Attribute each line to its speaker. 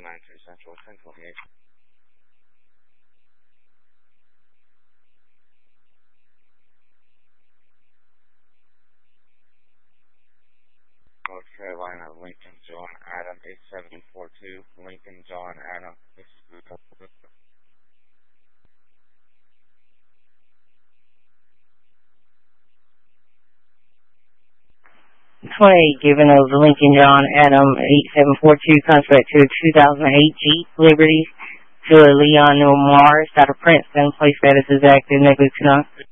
Speaker 1: 493 Central, 1028. North Carolina, Lincoln, John, Adam, 8742, Lincoln, John, Adam,
Speaker 2: 28, given over Lincoln John Adam 8742, contract to 2008 Jeep Liberty to Leon Mars out of Princeton. Place status is active, negative 29.